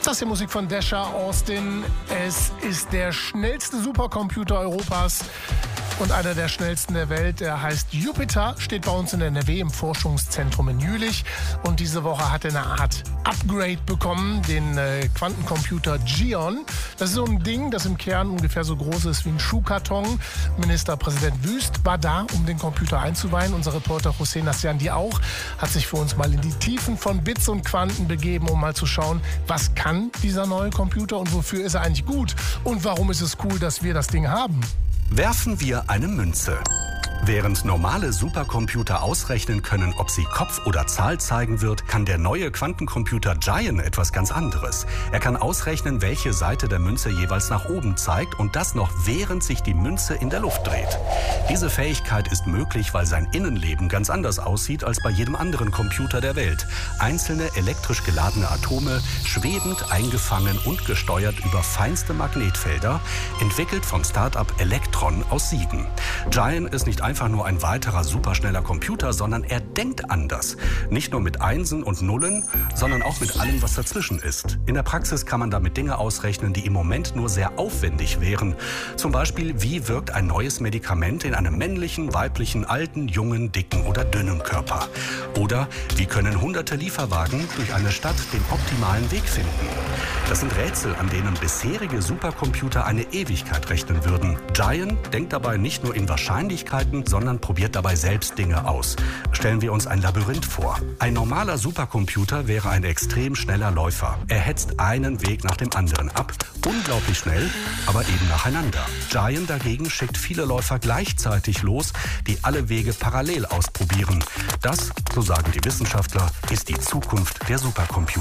Das ist die Musik von Dasha Austin. Es ist der schnellste Supercomputer Europas und einer der schnellsten der Welt. Er heißt Jupiter, steht bei uns in NRW im Forschungszentrum in Jülich. Und diese Woche hat er eine Art Upgrade bekommen, den Quantencomputer Gion. Das ist so ein Ding, das im Kern ungefähr so groß ist wie ein Schuhkarton. Ministerpräsident Wüst war da, um den Computer einzuweihen. Unser Reporter Hussein Nassiandi auch hat sich für uns mal in die Tiefen von Bits und Quanten begeben, um mal zu schauen, was kann dieser neue Computer und wofür ist er eigentlich gut? Und warum ist es cool, dass wir das Ding haben? Werfen wir eine Münze. Während normale Supercomputer ausrechnen können, ob sie Kopf oder Zahl zeigen wird, kann der neue Quantencomputer Gion etwas ganz anderes. Er kann ausrechnen, welche Seite der Münze jeweils nach oben zeigt und das noch während sich die Münze in der Luft dreht. Diese Fähigkeit ist möglich, weil sein Innenleben ganz anders aussieht als bei jedem anderen Computer der Welt. Einzelne elektrisch geladene Atome, schwebend eingefangen und gesteuert über feinste Magnetfelder, entwickelt vom Start-up Elektron aus Siegen. Gion ist nicht einfach nur ein weiterer superschneller Computer, sondern er denkt anders. Nicht nur mit Einsen und Nullen, sondern auch mit allem, was dazwischen ist. In der Praxis kann man damit Dinge ausrechnen, die im Moment nur sehr aufwendig wären. Zum Beispiel, wie wirkt ein neues Medikament in einem männlichen, weiblichen, alten, jungen, dicken oder dünnen Körper? Oder wie können hunderte Lieferwagen durch eine Stadt den optimalen Weg finden? Das sind Rätsel, an denen bisherige Supercomputer eine Ewigkeit rechnen würden. Gion denkt dabei nicht nur in Wahrscheinlichkeiten, sondern probiert dabei selbst Dinge aus. Stellen wir uns ein Labyrinth vor. Ein normaler Supercomputer wäre ein extrem schneller Läufer. Er hetzt einen Weg nach dem anderen ab, unglaublich schnell, aber eben nacheinander. Gion dagegen schickt viele Läufer gleichzeitig los, die alle Wege parallel ausprobieren. Das, so sagen die Wissenschaftler, ist die Zukunft der Supercomputer.